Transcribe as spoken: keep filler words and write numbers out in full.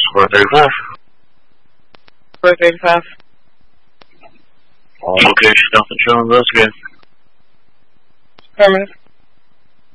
four thirty-five. four thirty-five. All locations, nothing showing those again. Affirmative.